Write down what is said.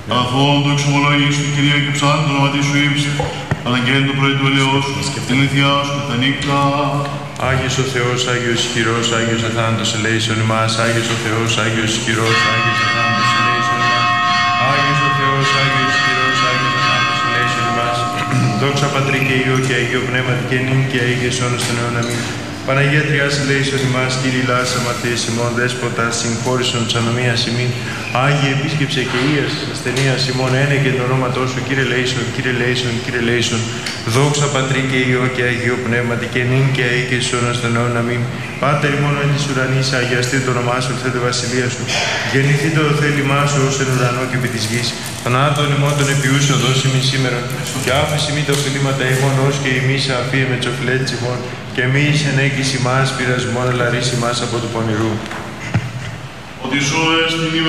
Αγαθόν το εξομολόγησου, Κυρία και ψάχνει το όνομα σου ύψε. Αναγγέλνει το πρωί του ελαιός σου, την αληθιά σου και τα νύχτα. Άγιος ο Θεός, Άγιος ισχυρός, Άγιος αθάνατος ελέησον ημάς. Άγιος ο Θεός, Άγιος ισχυρός, Άγιος αθάνατος ελέησον ημάς. Άγιος ο Θεός, Άγιος ισχυρός, Άγιος αθάνατος ελέησον ημάς. Δόξα Πατρί και Υιό και Αγίο Πνεύματι και νυν και αεί και σώνος των αιώνων. Αμήν. Παναγία Τριάς ελέησον ημάς, Κύριε Λάς αμαρτίες ημών, Δέσποτα συγχώρησον της ανομίας ημίν. Άγιε επίσκεψε και ίας ασθενείας ημών, ένε και το ονόματός σου, Κύριε ελέησον, Κύριε ελέησον, Κύριε ελέησον. Δόξα Πατρί και Υιό και Αγίο Πνεύματι και νυν και αεί και σώνος των αιώνων. Αμήν. Πάτερ ημών εν της ουρανής, αγιαστεί το όνομά σου, ελθέτω βασιλεία σου. Γεννηθεί το θέλημά σου ως εν ουρανό και επί της γης. Τον άρτον ημών των επιούσεων δώσει ημίν σήμερα. Και άφηση μη τα οφειλήματα ημών, ως και ημείς αφίε με τις οφειλέτες ημών. Και εμείς ενέγγιση μας πειρασμόν, αλλά ρίση μας από του πονηρού. Ότι σου έστειλε